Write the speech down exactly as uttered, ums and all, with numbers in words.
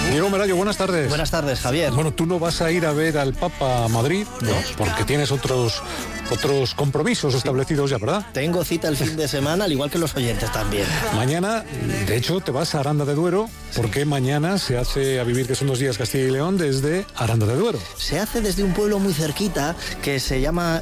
Diego Merayo, buenas tardes. Buenas tardes, Javier. Bueno, tú no vas a ir a ver al Papa a Madrid, ¿no? Porque tienes otros otros compromisos sí. establecidos ya, ¿verdad? Tengo cita el fin de semana, al igual que los oyentes también. Mañana, de hecho, te vas a Aranda de Duero, porque sí. mañana se hace A Vivir, que son dos días Castilla y León, desde Aranda de Duero. Se hace desde un pueblo muy cerquita que se llama